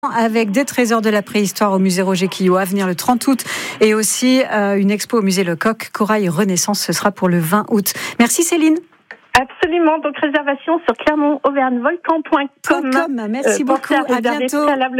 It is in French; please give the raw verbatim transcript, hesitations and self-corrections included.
avec des trésors de la préhistoire au musée Roger Quillot à venir le trente août et aussi euh, une expo au musée Lecoq, Corail Renaissance, ce sera pour le vingt août. Merci Céline. Absolument, donc réservation sur clermont auvergne volcan point com. Merci euh, beaucoup, à bientôt.